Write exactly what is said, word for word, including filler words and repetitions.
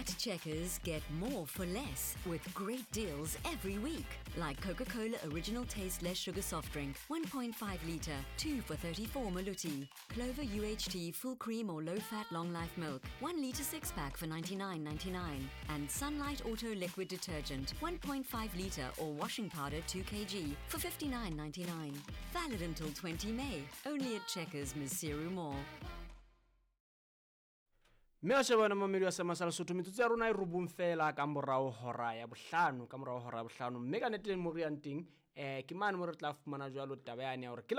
At Checkers, get more for less with great deals every week. Like Coca-Cola Original Taste Less Sugar Soft Drink, one point five litre, two for thirty-four Maluti. Clover U H T Full Cream or Low Fat Long Life Milk, one litre six pack for ninety-nine ninety-nine. And Sunlight Auto Liquid Detergent, one point five litre or washing powder two kilograms for fifty-nine ninety-nine. Valid until twentieth of May. Only at Checkers, Misiru Mall. Mea shebana mamedi wa Semasala Sotho metsotso ya rona e rubung fela ka morao hora ya bohlano ka morao hora ya bohlano mme ka neteng mo re yang teng eh ke mane mo re tla fumana jwalo taba yane ya hore